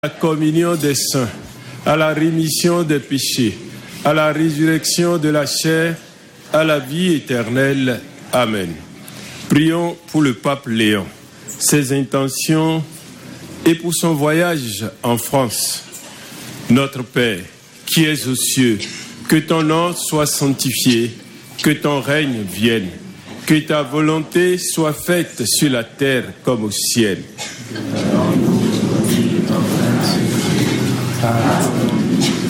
la communion des saints, à la rémission des péchés, à la résurrection de la chair, à la vie éternelle. Amen. Prions pour le pape Léon, ses intentions et pour son voyage en France. Notre Père, qui es aux cieux, que ton nom soit sanctifié, que ton règne vienne, que ta volonté soit faite sur la terre comme au ciel. Amen.